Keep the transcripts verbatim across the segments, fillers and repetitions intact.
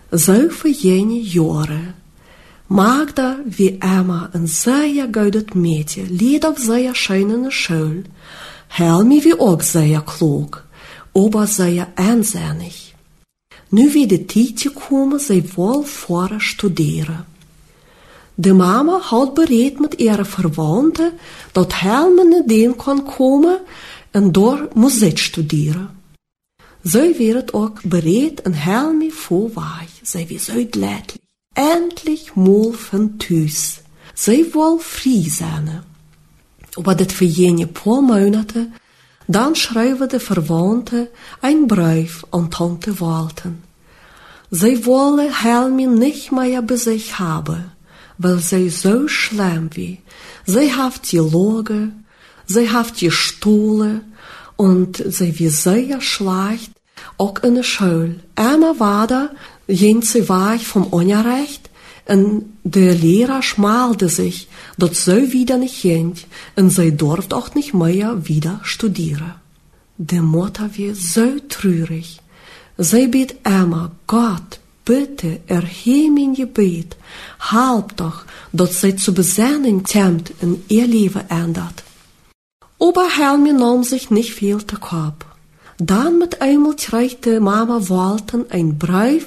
Zo voor jene jaren. Magda wie Emma een zeer gouden meisje, liet op zeer schijnende school. Helmi wie ook zeer klug, aber zeer einsinnig. Nu wie de tijd gekomen, zij wil voor studeren. De mama had bereid met ihre verwandten dat Helmi naar den kon komen en door muziek studeren. Zij werd ook bereid en Helmi voorwaai. Zij was uitleidelijk. Endlich mal von thuis. Zij wil vrij zijn. Aber dit voor jene paar Monate, dan schrijven de verwandten een brief aan Tante Walten. Zij willen Helmi nicht mehr bei sich haben, weil zij so schlimm wie. Zij heeft gelogen, zij heeft gestohlen und zij was sehr schlecht, auch in der Schule. Emma war da, jense war ich vom Unrecht, und der Lehrer schmalte sich, dat sie wieder nicht ging, und sie durfte auch nicht mehr wieder studieren. Die Mutter war so traurig. Sie bat Emma, Gott, bitte, erhebe mein Gebet, halb doch, dat sie zu besinnen kommt und ihr Leben ändert. Aber Helmi nahm sich nicht viel zu Kopf. Dann mit einmal kriegte Mama Walten ein Brief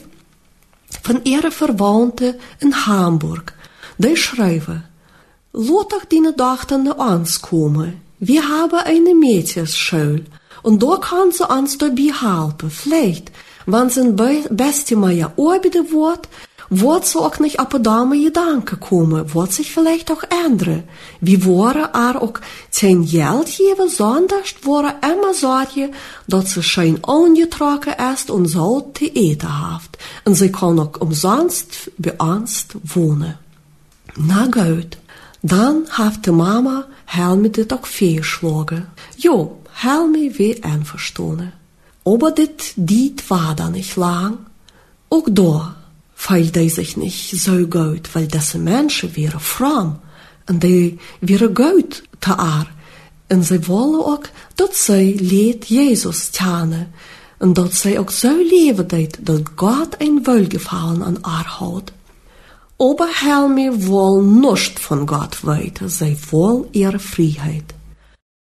von ihrer Verwandten in Hamburg. Die schreiben, lass doch deine Tochter nach uns kommen. Wir haben eine Mädchenschule und da kann sie uns dabei helfen. Vielleicht, wenn sie ein bisschen mehr arbeiten wird, wird sie auch nicht auf dumme Gedanken kommen, wird sich vielleicht auch ändern. Wir wollen ihr auch kein Geld geben, sondern wollen immer sorgen, dass sie schön angetrocken ist und so zu eten hat. Und sie kann auch umsonst bei uns wohnen. Na gut, dann hat die Mama Helmi dit auch vorgeschlagen. Jo, Helmi war einverstanden. Aber dit diet war da nicht lang. Auch da feilt er sich nicht so gut, weil diese Menschen wären fromm und die wären gut zu ihr. Und sie wollen auch, dass sie Lied Jesus kennen und dass sie auch so leben, dass Gott ein Wohlgefallen an ihr hat. Aber Helmi will nicht von Gott weiter, sie will ihre Freiheit.